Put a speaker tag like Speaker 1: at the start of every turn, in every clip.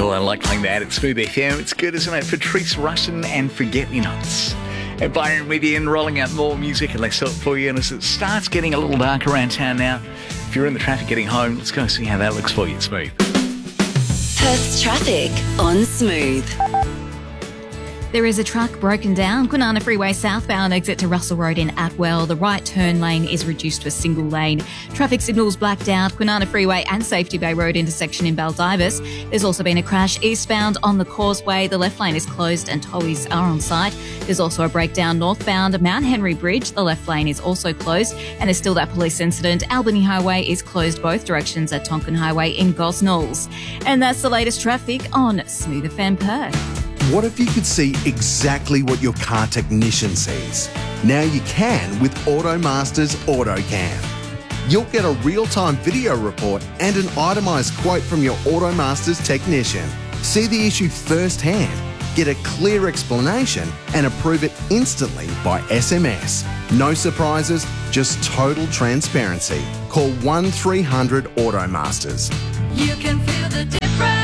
Speaker 1: Oh, I like playing that at Smooth FM. It's good, isn't it? Patrice Rushen and Forget Me Nots. And Byron Median rolling out more music and let's talk for you. And as it starts getting a little dark around town now, if you're in the traffic getting home, let's go see how that looks for you at Smooth.
Speaker 2: Perth's traffic on Smooth.
Speaker 3: There is a truck broken down. Kwinana Freeway southbound exit to Russell Road in Atwell. The right turn lane is reduced to a single lane. Traffic signals blacked out. Kwinana Freeway and Safety Bay Road intersection in Baldivis. There's also been a crash eastbound on the Causeway. The left lane is closed and towies are on site. There's also a breakdown northbound Mount Henry Bridge. The left lane is also closed. And there's still that police incident. Albany Highway is closed both directions at Tonkin Highway in Gosnells. And that's the latest traffic on Smooth FM Perth.
Speaker 4: What if you could see exactly what your car technician sees? Now you can with AutoMaster's AutoCam. You'll get a real-time video report and an itemised quote from your AutoMaster's technician. See the issue firsthand, get a clear explanation and approve it instantly by SMS. No surprises, just total transparency. Call 1300 AutoMasters.
Speaker 5: You can feel the difference.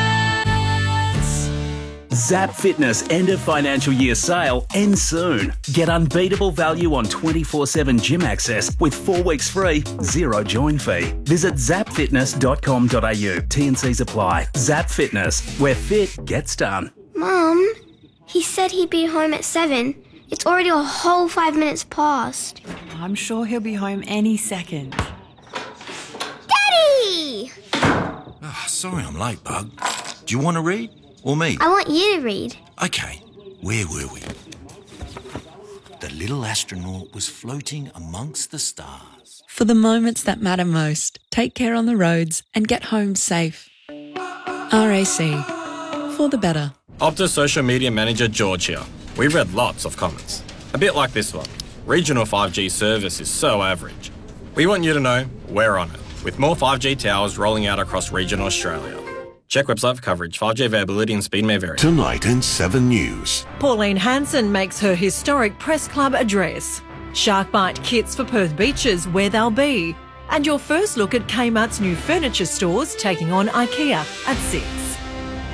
Speaker 6: Zap Fitness end of financial year sale ends soon. Get unbeatable value on 24/7 gym access with 4 weeks free, zero join fee. Visit zapfitness.com.au. T&Cs apply. Zap Fitness, where fit gets done.
Speaker 7: Mum, he said he'd be home at 7. It's already a whole 5 minutes past.
Speaker 5: I'm sure he'll be home any second.
Speaker 7: Daddy!
Speaker 8: Oh, sorry I'm late, Bug. Do you want to read? Or me?
Speaker 7: I want you to read.
Speaker 8: Okay, where were we? The little astronaut was floating amongst the stars.
Speaker 9: For the moments that matter most, take care on the roads and get home safe. RAC. For the better.
Speaker 10: Optus social media manager George here. We've read lots of comments. A bit like this one. Regional 5G service is so average. We want you to know we're on it, with more 5G towers rolling out across regional Australia. Check website for coverage. 5G availability and speed may vary.
Speaker 11: Tonight in 7 News.
Speaker 12: Pauline Hanson makes her historic press club address. Shark Bite kits for Perth beaches, where they'll be. And your first look at Kmart's new furniture stores taking on IKEA at 6.